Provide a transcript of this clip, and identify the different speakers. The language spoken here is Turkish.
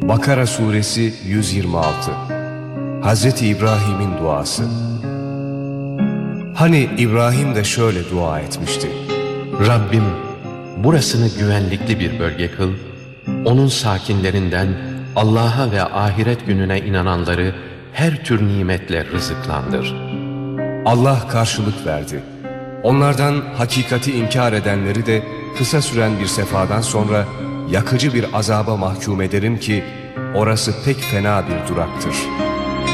Speaker 1: Bakara Suresi 126. Hazreti İbrahim'in duası. Hani İbrahim de şöyle dua etmişti:
Speaker 2: Rabbim, burasını güvenlikli bir bölge kıl, onun sakinlerinden Allah'a ve ahiret gününe inananları her tür nimetle rızıklandır.
Speaker 1: Allah karşılık verdi. Onlardan hakikati inkar edenleri de kısa süren bir sefadan sonra yakıcı bir azaba mahkum ederim ki orası pek fena bir duraktır.